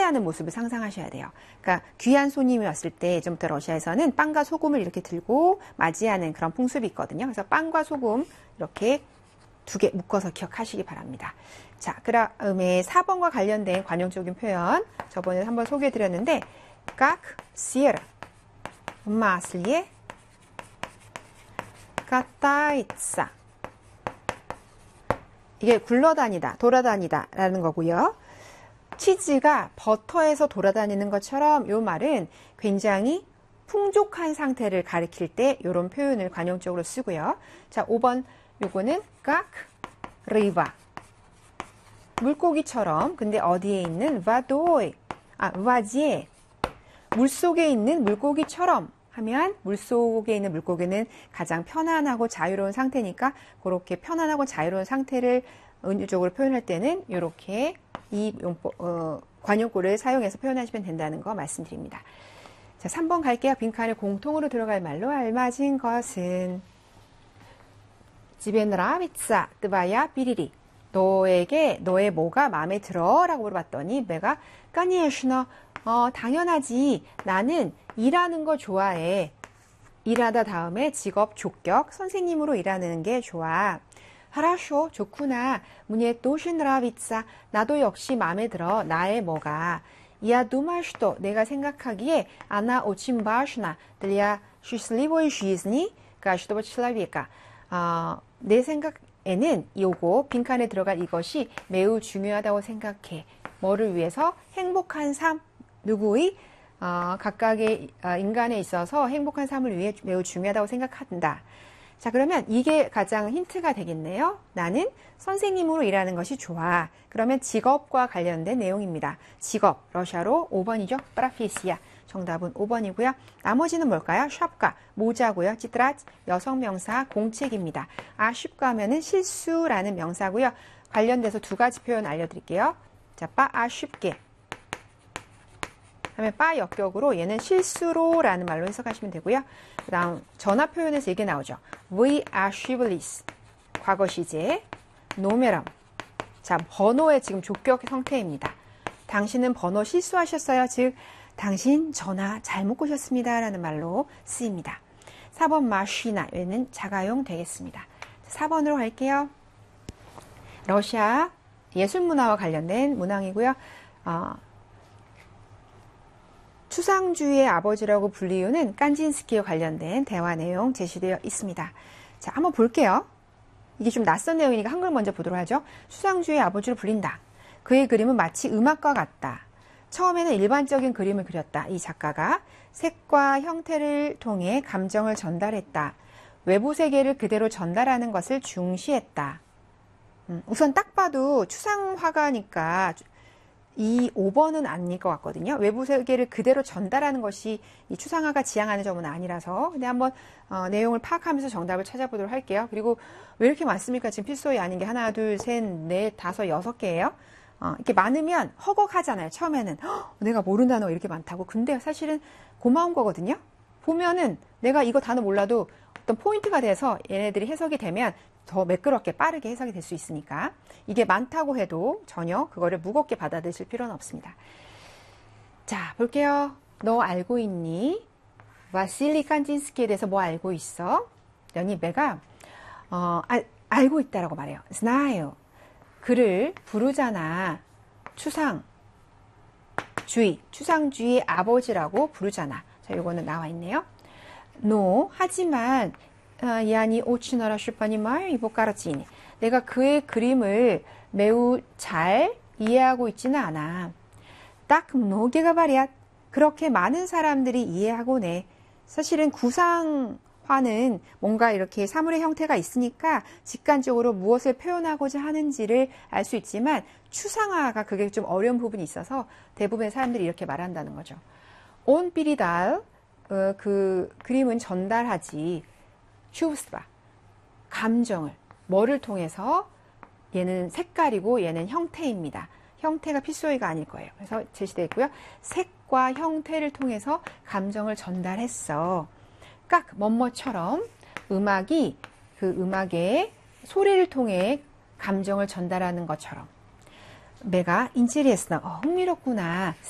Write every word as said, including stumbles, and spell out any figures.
환기하는 모습을 상상하셔야 돼요. 그러니까 귀한 손님이 왔을 때 예전부터 러시아에서는 빵과 소금을 이렇게 들고 맞이하는 그런 풍습이 있거든요. 그래서 빵과 소금 이렇게 두 개 묶어서 기억하시기 바랍니다. 자, 그 다음에 사 번과 관련된 관용적인 표현 저번에 한번 소개해드렸는데 как сыр в масле катается. 이게 굴러다니다, 돌아다니다 라는 거고요. 치즈가 버터에서 돌아다니는 것처럼 이 말은 굉장히 풍족한 상태를 가리킬 때 이런 표현을 관용적으로 쓰고요. 자, 오 번 요거는 как рыба. 물고기처럼, 근데 어디에 있는 водой, 아, в воде. 물속에 있는 물고기처럼 하면 물속에 있는 물고기는 가장 편안하고 자유로운 상태니까 그렇게 편안하고 자유로운 상태를 은유적으로 표현할 때는 이렇게 이 용법, 어, 관용구를 사용해서 표현하시면 된다는 거 말씀드립니다. 자, 삼 번 갈게요. 빈칸에 공통으로 들어갈 말로 알맞은 것은 집에 nравится твоя 삐리리. 너에게 너의 뭐가 마음에 들어? 라고 물어봤더니 내가 конечно, 어, 당연하지. 나는 일하는 거 좋아해. 일하다 다음에 직업, 족격, 선생님으로 일하는 게 좋아. хорошо, 좋구나. мне тоже нравится. 나도 역시 마음에 들어. 나의 뭐가. Я думаю, что 내가 생각하기에 она очень важна для счастливой жизни каждого человека. 어, 내 생각에는 요거 빈칸에 들어갈 이것이 매우 중요하다고 생각해. 뭐를 위해서? 행복한 삶. 누구의? 어, 각각의 어, 인간에 있어서 행복한 삶을 위해 매우 중요하다고 생각한다. 자, 그러면 이게 가장 힌트가 되겠네요. 나는 선생님으로 일하는 것이 좋아. 그러면 직업과 관련된 내용입니다. 직업, 러시아로 오 번이죠. 프라피시아. 정답은 오 번이고요. 나머지는 뭘까요? 샵가, 모자고요. 찌트라츠, 여성명사, 공책입니다. 아쉽가 하면은 실수라는 명사고요. 관련돼서 두 가지 표현 알려드릴게요. 자, 빠 아쉽게. 하면 빠 역격으로 얘는 실수로 라는 말로 해석하시면 되고요. 그 다음 전화 표현에서 이게 나오죠. Вы ошиблись. 과거 시제. 노메럼. 자, 번호의 지금 족격 형태입니다. 당신은 번호 실수하셨어요. 즉 당신 전화 잘못 꼬셨습니다. 라는 말로 쓰입니다. 사 번 마시나. 얘는 자가용 되겠습니다. 사 번으로 갈게요. 러시아 예술문화와 관련된 문항이고요. 어, 추상주의의 아버지라고 불리우는 깐진스키와 관련된 대화 내용 제시되어 있습니다. 자, 한번 볼게요. 이게 좀 낯선 내용이니까 한글 먼저 보도록 하죠. 추상주의의 아버지로 불린다. 그의 그림은 마치 음악과 같다. 처음에는 일반적인 그림을 그렸다. 이 작가가 색과 형태를 통해 감정을 전달했다. 외부 세계를 그대로 전달하는 것을 중시했다. 음, 우선 딱 봐도 추상화가니까 이 오 번은 아닐 것 같거든요. 외부 세계를 그대로 전달하는 것이 이 추상화가 지향하는 점은 아니라서. 근데 한번 어, 내용을 파악하면서 정답을 찾아보도록 할게요. 그리고 왜 이렇게 많습니까? 지금 필소이 아닌 게 하나, 둘, 셋, 넷, 다섯, 여섯 개예요. 어, 이렇게 많으면 허걱하잖아요. 처음에는 허, 내가 모르는 단어가 이렇게 많다고. 근데 사실은 고마운 거거든요. 보면은 내가 이거 단어 몰라도 어떤 포인트가 돼서 얘네들이 해석이 되면 더 매끄럽게 빠르게 해석이 될 수 있으니까 이게 많다고 해도 전혀 그거를 무겁게 받아들이실 필요는 없습니다. 자, 볼게요. 너 알고 있니? 와실리 깐진스키에 대해서 뭐 알고 있어? 연희배가 어, 아, 알고 있다라고 말해요. знаю. 그를 부르잖아. 추상주의, 추상주의의 아버지라고 부르잖아. 자, 요거는 나와 있네요. no, 하지만 야니 오치너라 슈퍼니말 이보까라치니. 내가 그의 그림을 매우 잘 이해하고 있지는 않아. 딱 mno게가 말이야. 그렇게 많은 사람들이 이해하고 네. 사실은 구상화는 뭔가 이렇게 사물의 형태가 있으니까 직관적으로 무엇을 표현하고자 하는지를 알 수 있지만 추상화가 그게 좀 어려운 부분이 있어서 대부분의 사람들이 이렇게 말한다는 거죠. 온 삐리달 어, 그 그림은 전달하지. 슈브스바 감정을 뭐를 통해서 얘는 색깔이고 얘는 형태입니다. 형태가 필소이가 아닐 거예요. 그래서 제시되어 있고요. 색과 형태를 통해서 감정을 전달했어. 깍 뭐뭐처럼 음악이 그 음악의 소리를 통해 감정을 전달하는 것처럼. 내가 인체리했어. 어, 흥미롭구나.